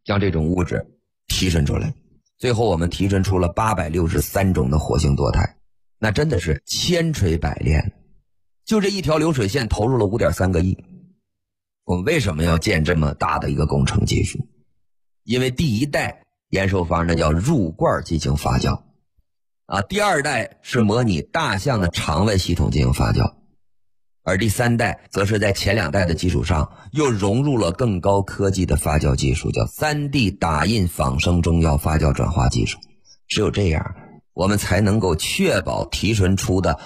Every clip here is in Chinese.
将这种物质提纯出来。最后我们提纯出了863种的活性多肽，那真的是千锤百炼。就这一条流水线投入了5.3个亿。我们为什么要建这么大的一个工程技术？因为第一代延寿方呢叫入罐进行发酵第二代是模拟大象的肠胃系统进行发酵，而第三代则是在前2代的基础上又融入了更高科技的发酵技术，叫 3D 打印仿生中药发酵转化技术。只有这样我们才能够确保提纯出的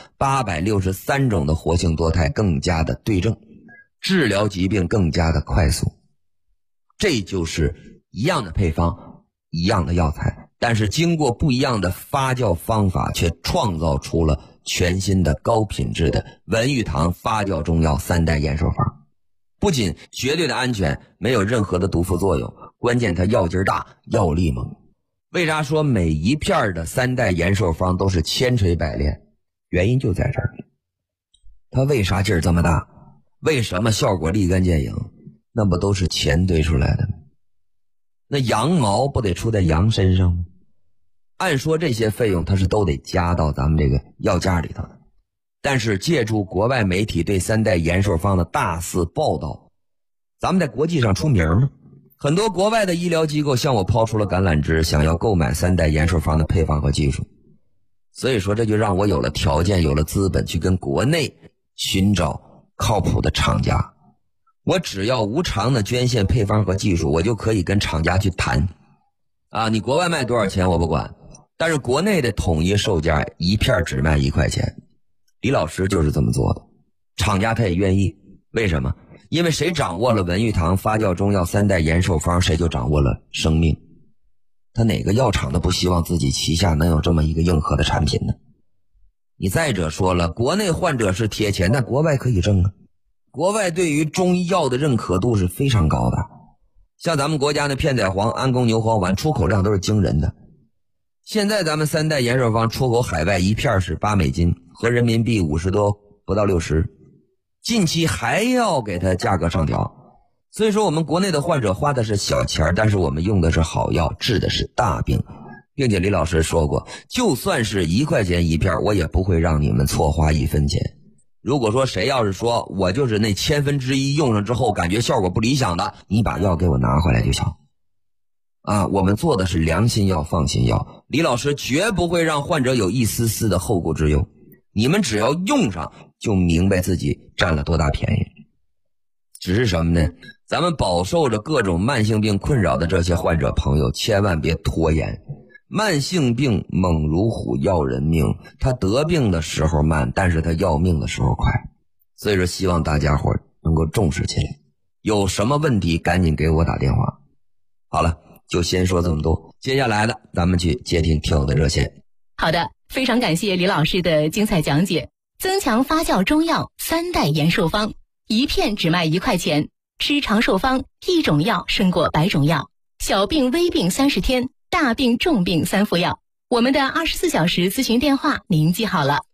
863种的活性多肽更加的对症，治疗疾病更加的快速。这就是一样的配方，一样的药材，但是经过不一样的发酵方法，却创造出了全新的高品质的文玉堂发酵中药3代延寿方。不仅绝对的安全，没有任何的毒副作用，关键它药劲大，药力猛。为啥说每一片的3代延寿方都是千锤百炼？原因就在这儿。它为啥劲儿这么大？为什么效果立竿见影？那不都是钱堆出来的吗？那羊毛不得出在羊身上吗？按说这些费用它是都得加到咱们这个药价里头的。但是借助国外媒体对3代延寿方的大肆报道，咱们在国际上出名了。很多国外的医疗机构向我抛出了橄榄枝，想要购买3代延寿方的配方和技术。所以说这就让我有了条件，有了资本去跟国内寻找靠谱的厂家。我只要无偿的捐献配方和技术，我就可以跟厂家去谈你国外卖多少钱我不管，但是国内的统一售价一片只卖1块钱。李老师就是这么做的，厂家他也愿意。为什么？因为谁掌握了文玉堂发酵中药3代延寿方，谁就掌握了生命。他哪个药厂都不希望自己旗下能有这么一个硬核的产品呢？你再者说了，国内患者是贴钱，但国外可以挣啊。国外对于中医药的认可度是非常高的，像咱们国家的片仔癀、安宫牛黄丸出口量都是惊人的。现在咱们3代延寿方出口海外一片是8美金，合人民币50多，不到60。近期还要给它价格上调，所以说我们国内的患者花的是小钱，但是我们用的是好药，治的是大病。并且李老师说过，就算是1块钱一片，我也不会让你们错花1分钱。如果说谁要是说我就是那1/1000用上之后感觉效果不理想的，你把药给我拿回来就行。我们做的是良心药、放心药，李老师绝不会让患者有一丝丝的后顾之忧。你们只要用上就明白自己占了多大便宜。只是什么呢？咱们饱受着各种慢性病困扰的这些患者朋友，千万别拖延。慢性病猛如虎，要人命。他得病的时候慢，但是他要命的时候快。所以说希望大家伙能够重视起来，有什么问题赶紧给我打电话。好了，就先说这么多，接下来的咱们去接听听友的热线。 好的，非常感谢李老师的精彩讲解。增强发酵中药3代延寿方，一片只卖1块钱，吃长寿方，1种药胜过100种药，小病微病30天，大病重病3副药。我们的24小时咨询电话您记好了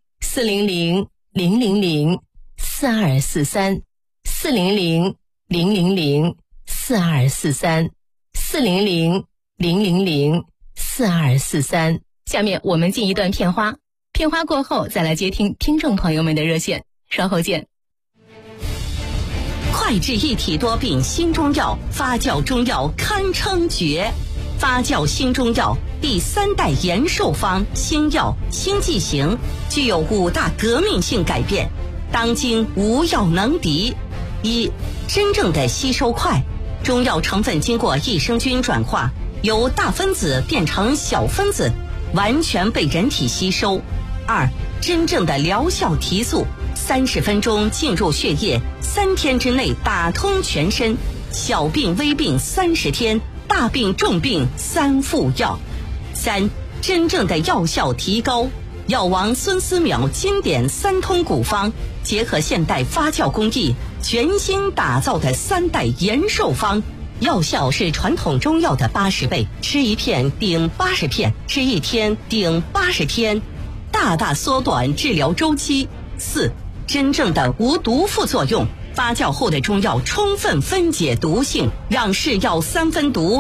，400-000-4243 400-000-4243 400-000-4243。下面我们进一段片花，片花过后再来接听听众朋友们的热线，稍后见。 快治一体多病新中药，发酵中药堪称绝。发酵新中药第3代延寿方新药新剂型，具有5大革命性改变，当今无药能敌。1、真正的吸收快，中药成分经过益生菌转化，由大分子变成小分子，完全被人体吸收。2、真正的疗效提速，30分钟进入血液，3天之内打通全身，小病微病30天，大病重病3副药。3、真正的药效提高，药王孙思邈经典3通古方，结合现代发酵工艺，全新打造的3代延寿方，药效是传统中药的80倍，吃1片顶80片，吃1天顶80天，大大缩短治疗周期。4、真正的无毒副作用，发酵后的中药充分分解毒性，让是药3分毒